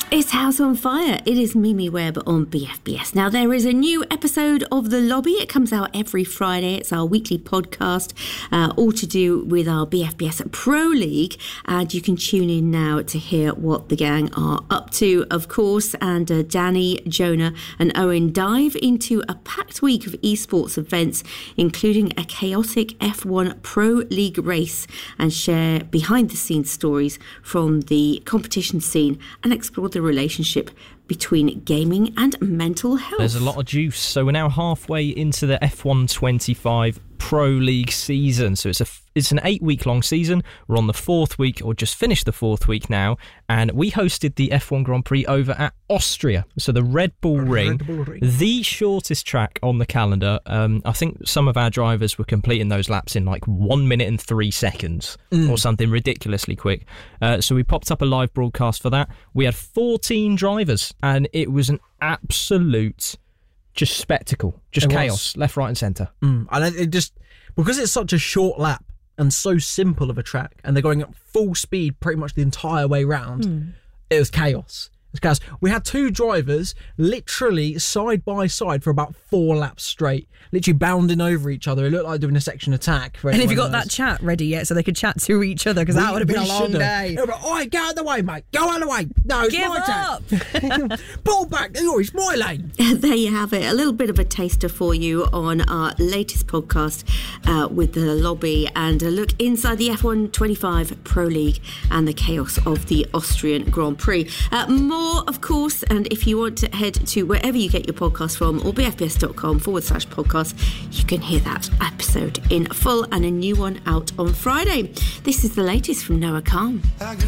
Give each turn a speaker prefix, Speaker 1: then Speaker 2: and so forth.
Speaker 1: It's House on Fire. It is Mimi Webb on BFBS. Now, there is a new episode of The Lobby. It comes out every Friday. It's our weekly podcast, all to do with our BFBS Pro League. And you can tune in now to hear what the gang are up to, of course. And Danny, Jonah and Owen dive into a packed week of esports events, including a chaotic F1 Pro League race, and share behind-the-scenes stories from the competition scene and explore the relationship between gaming and mental health.
Speaker 2: There's a lot of juice. So we're now halfway into the F1 25 Pro League season. So it's an 8-week-long season. We're on the 4th week, or just finished the 4th week now, and we hosted the F1 Grand Prix over at Austria. So the Red Bull Ring, the shortest track on the calendar. I think some of our drivers were completing those laps in like 1 minute and 3 seconds or something ridiculously quick. So we popped up a live broadcast for that. We had 14 drivers, and it was an absolute just spectacle, just chaos, left, right and centre.
Speaker 3: And it just, because it's such a short lap and so simple of a track, and they're going at full speed pretty much the entire way round, it was chaos. We had 2 drivers literally side by side for about 4 laps straight, literally bounding over each other. It looked like doing a section attack.
Speaker 4: And have you got that chat ready yet so they could chat to each other? Because that would have been a long day.
Speaker 3: Oi, go out of the way, mate. Go out of the way. No, it's my turn. Pull back. Oh, it's my lane.
Speaker 1: There you have it. A little bit of a taster for you on our latest podcast with The Lobby, and a look inside the F1 25 Pro League and the chaos of the Austrian Grand Prix. More, of course, and if you want to head to wherever you get your podcast from, or bfbs.com/podcast, you can hear that episode in full, and a new one out on Friday. This is the latest from Noah Khan.